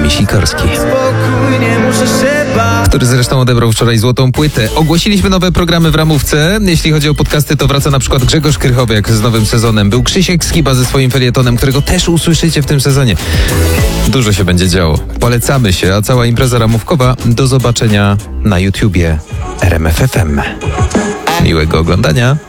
Kamil Sikorski, który zresztą odebrał wczoraj złotą płytę. Ogłosiliśmy nowe programy w ramówce. Jeśli chodzi o podcasty, to wraca na przykład Grzegorz Krychowiak z nowym sezonem. Był Krzysiek Skiba ze swoim felietonem, którego też usłyszycie w tym sezonie. Dużo się będzie działo. Polecamy się, a cała impreza ramówkowa do zobaczenia na YouTubie RMF FM. Miłego oglądania.